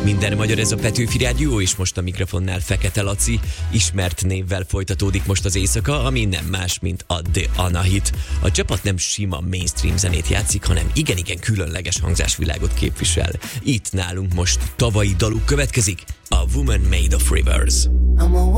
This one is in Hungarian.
Minden magyar, ez a Petőfi Rádió, és most a mikrofonnál Fekete Laci. Ismert névvel folytatódik most az éjszaka, ami nem más, mint a The Anahit. A csapat nem sima mainstream zenét játszik, hanem igen-igen különleges hangzásvilágot képvisel. Itt nálunk most tavalyi daluk következik, a Woman Made of Rivers.